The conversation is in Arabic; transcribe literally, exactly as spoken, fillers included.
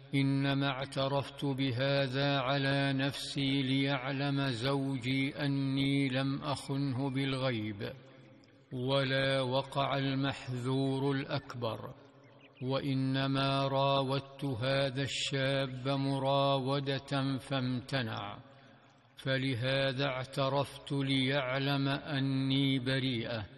إنما اعترفت بهذا على نفسي ليعلم زوجي أني لم أخنه بالغيب، ولا وقع المحذور الأكبر، وإنما راودت هذا الشاب مراودة فامتنع، فلهذا اعترفت ليعلم أني بريئة.